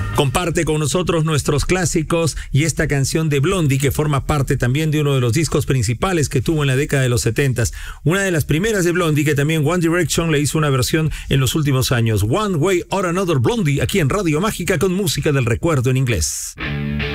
Comparte con nosotros nuestros clásicos y esta canción de Blondie, que forma parte también de uno de los discos principales que tuvo en la década de los 70s. Una de las primeras de Blondie, que también One Direction le hizo una versión en los últimos años. One Way or Another, Blondie, aquí en Radio Mágica con música del recuerdo en inglés.